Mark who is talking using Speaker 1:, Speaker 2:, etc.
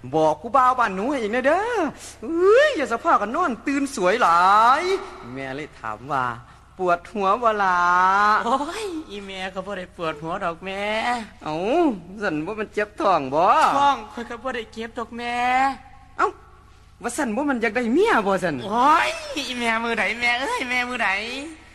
Speaker 1: บอกกูบ่าวบ้านหนูให้อีกนะเด้อเอ้ยอย่าสะพากันนอนตื่นสวยหลายแม่เลยถามว่าปวดหัวบ่ล่ะ
Speaker 2: โอ้ยอีแม่ก็บ่ได้ปวดหัวดอกแม่
Speaker 1: เอ้าสั่นว่ามันเจ็บท้องบ่
Speaker 2: ท้องข่อยก็บ่ได้เก็บดอกแม่
Speaker 1: เอ้าว่าสั่นว่ามันอยากได้เมียบ่สั่น
Speaker 2: โอ้ยอีแม่มือไหนแม่เอ้ยแม่มือไหน